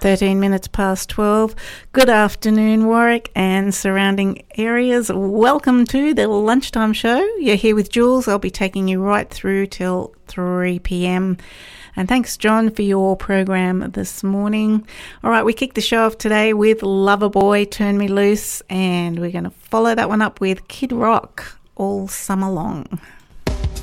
13 minutes past 12. Good afternoon, Warwick and surrounding areas. Welcome to the Lunchtime Show. You're here with Jules. I'll be taking you right through till 3 p.m. And thanks, John, for your program this morning. All right, we kick the show off today with Loverboy, Turn Me Loose, and we're going to follow that one up with Kid Rock, All Summer Long.